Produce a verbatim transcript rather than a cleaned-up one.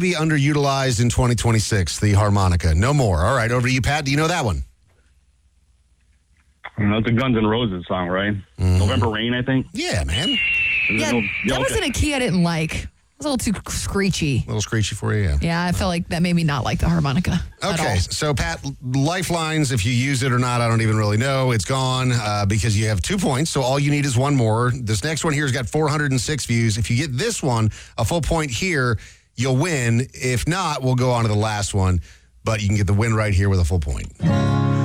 be underutilized in twenty twenty-six, the harmonica? No more. All right, over to you, Pat. Do you know that one? You know, it's a Guns N' Roses song, right? Mm. November Rain, I think. Yeah, man. Yeah, no, that yeah, was okay. in a key I didn't like. It was a little too screechy. A little screechy for you, yeah. Yeah, I felt like that made me not like the harmonica. Okay, so Pat, lifelines, if you use it or not, I don't even really know. It's gone uh, because you have two points, so all you need is one more. This next one here has got four hundred six views. If you get this one, a full point here, you'll win. If not, we'll go on to the last one, but you can get the win right here with a full point.